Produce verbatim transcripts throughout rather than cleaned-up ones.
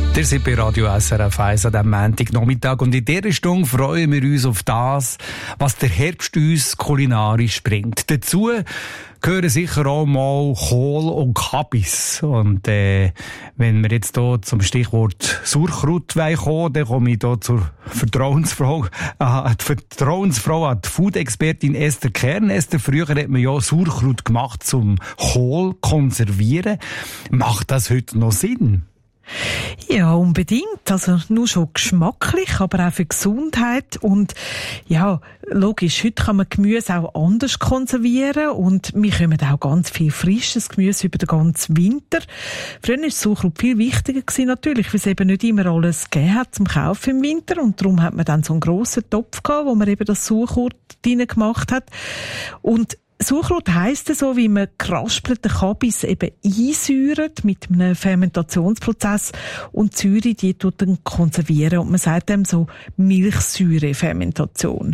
Ihr seid bei Radio S R F eins an diesem Montagnachmittag und in dieser Stunde freuen wir uns auf das, was der Herbst uns kulinarisch bringt. Dazu gehören sicher auch mal Kohl und Kabis. Und äh, wenn wir jetzt hier zum Stichwort Sauerkraut kommen, dann komme ich hier zur Vertrauensfrau, äh, die Vertrauensfrau an die Food-Expertin Esther Kern. Esther, früher hat man ja Sauerkraut gemacht zum Kohl konservieren. Macht das heute noch Sinn? Ja, unbedingt. Also nur schon geschmacklich, aber auch für Gesundheit. Und ja, logisch, heute kann man Gemüse auch anders konservieren und wir kommen auch ganz viel frisches Gemüse über den ganzen Winter. Früher war das Sauerkraut viel wichtiger gewesen, natürlich, weil es eben nicht immer alles gegeben hat zum Kaufen im Winter und darum hat man dann so einen grossen Topf gehabt, wo man eben das Sauerkraut drin gemacht hat. Und Sauerkraut heisst es so, wie man geraspelten Kabis eben einsäuert mit einem Fermentationsprozess und die Säure, die tut dann konservieren und man sagt dem so Milchsäurefermentation.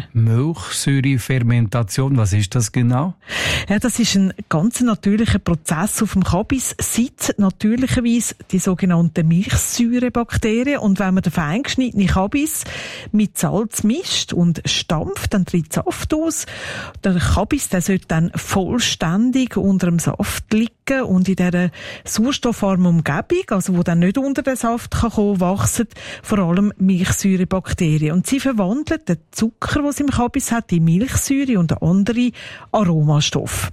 Milchsäurefermentation, was ist das genau? Ja, das ist ein ganz natürlicher Prozess auf dem Kabis, sitzen natürlicherweise die sogenannten Milchsäurebakterien und wenn man den fein geschnittenen Kabis mit Salz mischt und stampft, dann tritt Saft aus. Der Kabis, der sollte dann vollständig unter dem Saft liegen und in dieser sauerstoffarmen Umgebung, also wo dann nicht unter den Saft kann kommen, wachsen vor allem Milchsäurebakterien. Und sie verwandeln den Zucker, den sie im Kabis hat, in Milchsäure und andere Aromastoffe.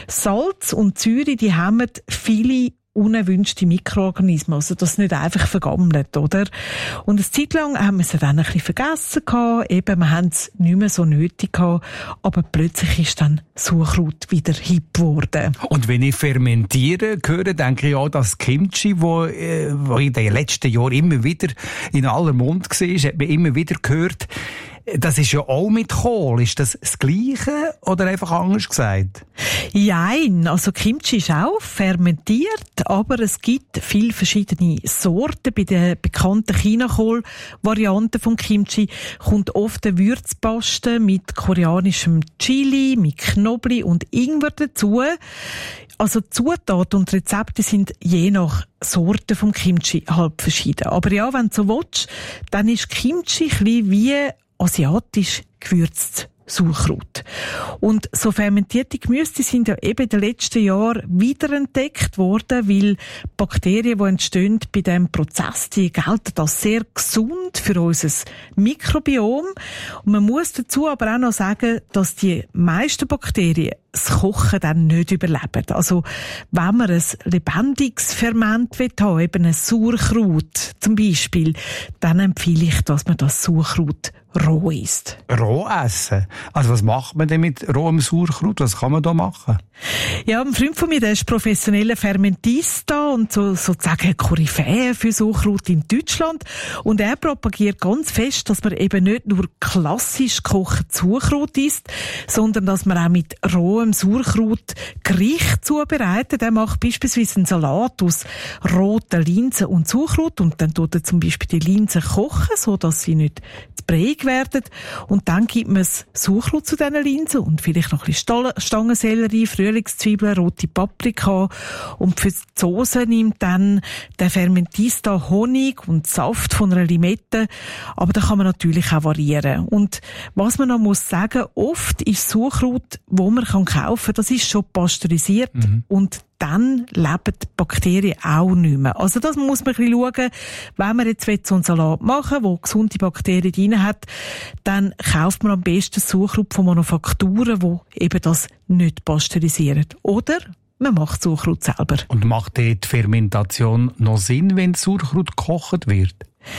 Salz und Säure, die haben viele unerwünschte Mikroorganismen, also das nicht einfach vergammelt, oder? Und eine Zeit lang haben wir es dann ein bisschen vergessen gehabt, eben, wir haben es nicht mehr so nötig gehabt, aber plötzlich ist dann Sauerkraut wieder hip geworden. Und wenn ich fermentiere höre, denke ich auch, das Kimchi, wo, äh, wo in den letzten Jahren immer wieder in aller Mund war, hat man immer wieder gehört, das ist ja auch mit Kohl. Ist das das Gleiche oder einfach anders gesagt? Nein, also Kimchi ist auch fermentiert, aber es gibt viele verschiedene Sorten. Bei den bekannten Chinakohl-Varianten von Kimchi kommt oft eine Würzpaste mit koreanischem Chili, mit Knoblauch und Ingwer dazu. Also Zutaten und Rezepte sind je nach Sorte vom Kimchi halb verschieden. Aber ja, wenn du so willst, dann ist Kimchi ein bisschen wie asiatisch gewürzt Sauerkraut. Und so fermentierte Gemüse, die sind ja eben in den letzten Jahren wiederentdeckt worden, weil Bakterien, die entstehen bei diesem Prozess, die gelten als sehr gesund für unser Mikrobiom. Und man muss dazu aber auch noch sagen, dass die meisten Bakterien das Kochen dann nicht überleben. Also, wenn man ein lebendiges Ferment haben will, eben ein Sauerkraut zum Beispiel, dann empfehle ich, dass man das Sauerkraut roh isst. Roh essen? Also was macht man denn mit rohem Sauerkraut? Was kann man da machen? Ja, ein Freund von mir, der ist professioneller Fermentista und so, sozusagen Koryphäe für Sauerkraut in Deutschland. Und er propagiert ganz fest, dass man eben nicht nur klassisch gekochtes Sauerkraut isst, sondern dass man auch mit rohem Sauerkraut Gericht zubereitet. Er macht beispielsweise einen Salat aus roten Linsen und Sauerkraut und dann tut er zum Beispiel die Linsen kochen, so dass sie nicht zu bräig werden. Und dann gibt man das Sauerkraut zu diesen Linsen und vielleicht noch ein bisschen Stangensellerie, Frühlingszwiebeln, rote Paprika. Und für die Soße nimmt dann der Fermentista Honig und Saft von einer Limette. Aber da kann man natürlich auch variieren. Und was man noch muss sagen, oft ist Sauerkraut, wo man kaufen kann, das ist schon pasteurisiert mhm. und dann leben die Bakterien auch nicht mehr. Also das muss man ein bisschen schauen. Wenn man jetzt so einen Salat machen will, der gesunde Bakterien drin hat, dann kauft man am besten Sauerkraut von Manufakturen, die eben das nicht pasteurisieren. Oder man macht Sauerkraut selber. Und macht die Fermentation noch Sinn, wenn Sauerkraut gekocht wird?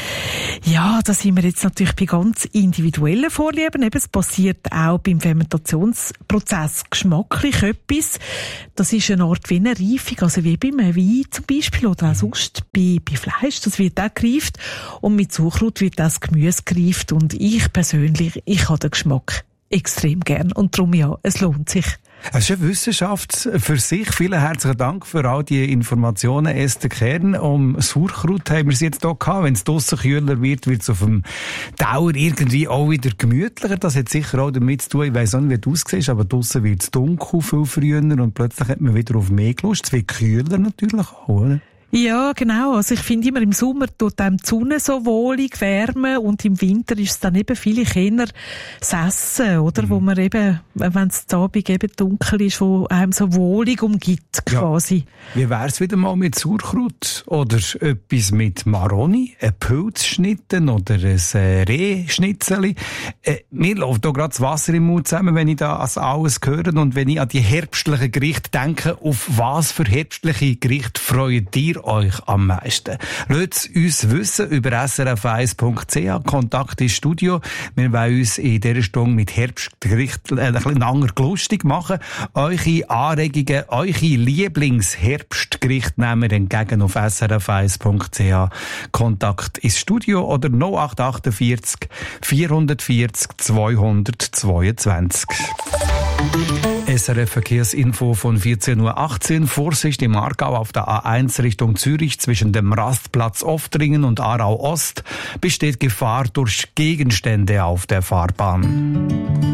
Ja, da sind wir jetzt natürlich bei ganz individuellen Vorlieben. Eben, es passiert auch beim Fermentationsprozess geschmacklich etwas. Das ist eine Art wie eine Reifung, also wie beim Wein zum Beispiel oder auch sonst bei, bei Fleisch. Das wird auch gereift und mit Sauerkraut wird das Gemüse gereift und ich persönlich, ich habe den Geschmack extrem gern und darum ja, es lohnt sich. Es ist eine Wissenschaft für sich. Vielen herzlichen Dank für all die Informationen, Esther Kern. Um Sauerkraut haben wir es jetzt hier gehabt. Wenn es draussen kühler wird, wird es auf dem Dauer irgendwie auch wieder gemütlicher. Das hat sicher auch damit zu tun, ich weiss auch nicht, wie du aussiehst, aber draussen wird es dunkel viel früher und plötzlich hat man wieder auf mehr Lust. Es wird kühler natürlich auch, oder? Ja, genau. Also ich finde immer, im Sommer tut einem die Sonne so wohlig wärmen und im Winter ist es dann eben vielleicht eher das Essen, oder? Mhm. Wo man eben, wenn es am Abend eben dunkel ist, wo einem so wohlig umgibt, quasi. Ja. Wie wär's wieder mal mit Sauerkraut? Oder etwas mit Maroni? Ein Pilzschnitten oder ein äh, Rehschnitzeli? Äh, mir läuft da gerade das Wasser im Mund zusammen, wenn ich da an alles höre und wenn ich an die herbstlichen Gerichte denke. Auf was für herbstliche Gerichte freut ihr euch am meisten? Lasst uns wissen über s r f eins punkt c h. Kontakt ins Studio. Wir wollen uns in dieser Stunde mit Herbstgerichten äh, ein bisschen langer lustig machen. Eure Anregungen, eure Lieblingsherbstgerichte nehmen wir entgegen auf s r f eins punkt c h. Kontakt ins Studio oder null acht achtundvierzig vierhundertvierzig zweihundertzweiundzwanzig. S R F Verkehrsinfo von vierzehn Uhr achtzehn. Vorsicht im Aargau auf der A eins Richtung Zürich zwischen dem Rastplatz Oftringen und Aarau Ost besteht Gefahr durch Gegenstände auf der Fahrbahn.